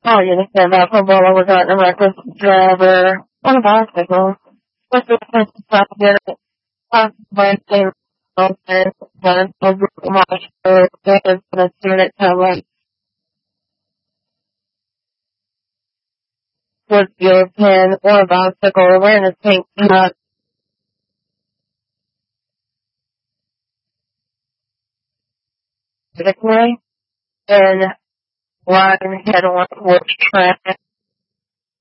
Oh, you understand that football was a reckless driver on a bicycle. What's the point of get by saying that over much for the student talent would your pen or a bicycle wearing a pink hat particularly and riding head on which track